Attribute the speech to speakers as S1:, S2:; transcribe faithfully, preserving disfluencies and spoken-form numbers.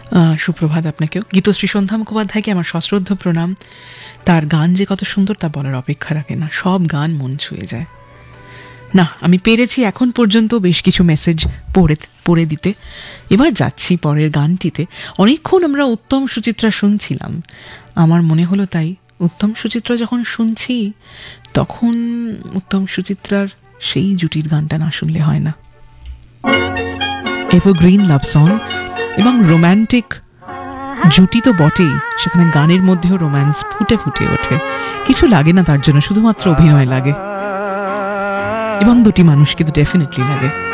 S1: সুপ্রভাত আপনাকেও। গীতশ্রী সন্ধ্যা মুখোপাধ্যায়কে আমার সশ্রদ্ধ প্রণাম। তার গান যে কত সুন্দর তা বলার অপেক্ষা রাখে না, সব গান মন ছুঁয়ে যায়। না, আমি পেরেছি এখন পর্যন্ত বেশ কিছু মেসেজ পড়ে পড়ে দিতে। এবার যাচ্ছি পরের গানটিতে। অনেকক্ষণ আমরা উত্তম সুচিত্রা শুনছিলাম, আমার মনে হলো তাই উত্তম সুচিত্রা যখন শুনছি তখন উত্তম সুচিত্রার সেই জুটির গানটা না শুনলে হয় না। এভারগ্রিন লাভ সং এবং রোম্যান্টিক জুটি তো বটেই, সেখানে গানের মধ্যেও রোম্যান্স ফুটে ফুটে ওঠে। কিছু লাগে না তার জন্য, শুধুমাত্র অভিনয় লাগে, এবং দুটি মানুষকে তো ডেফিনেটলি লাগে।